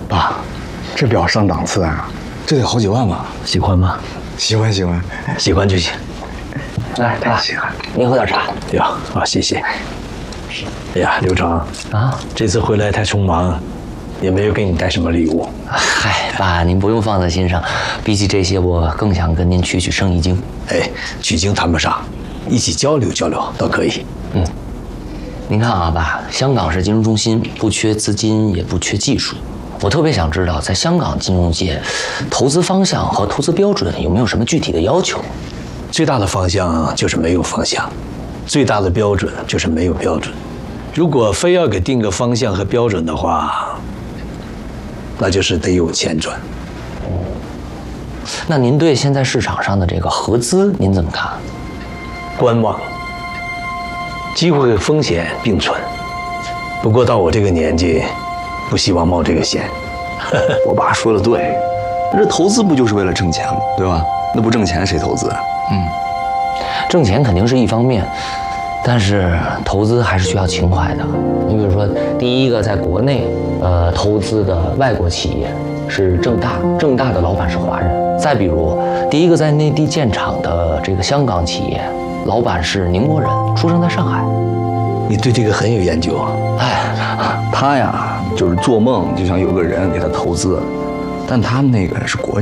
爸，这表上档次啊，这得好几万吧？ 喜欢吗？ 喜欢喜欢， 喜欢就行。来，爸， 喜欢。 您喝点茶。对啊，谢谢。哎呀，刘成啊，这次回来太匆忙，也没有给你带什么礼物。 嗨，爸，您不用放在心上。比起这些，我更想跟您取生意经。 哎，取经谈不上，一起交流交流都可以。 您看啊，爸，香港是金融中心，不缺资金，也不缺技术。我特别想知道，在香港金融界，投资方向和投资标准有没有什么具体的要求？ 最大的方向就是没有方向，最大的标准就是没有标准。如果非要给定个方向和标准的话，那就是得有钱赚。 那您对现在市场上的这个合资，您怎么看？ 观望，机会和风险并存。不过到我这个年纪，不希望冒这个险。 我爸说的对，这投资不就是为了挣钱吗？对吧？那不挣钱谁投资啊？ 挣钱肯定是一方面，但是投资还是需要情怀的。你比如说，第一个在国内投资的外国企业是正大，正大的老板是华人。再比如，第一个在内地建厂的这个香港企业，老板是宁波人，出生在上海。 你对这个很有研究啊。 他呀，就是做梦就想有个人给他投资，但他们那个是国